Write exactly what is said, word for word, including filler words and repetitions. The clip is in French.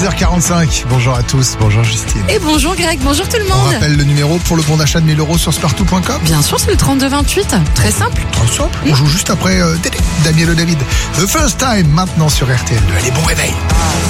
six heures quarante-cinq. Bonjour à tous, bonjour Justine. Et bonjour Greg, bonjour tout le On monde. rappelle le numéro pour le bon d'achat de mille euros sur spartou point com. Bien sûr, c'est le trente-deux vingt-huit. Très simple. Très simple. On joue juste après euh, Dédé, Daniel et David. The First Time, maintenant sur R T L deux. Allez, bon réveil.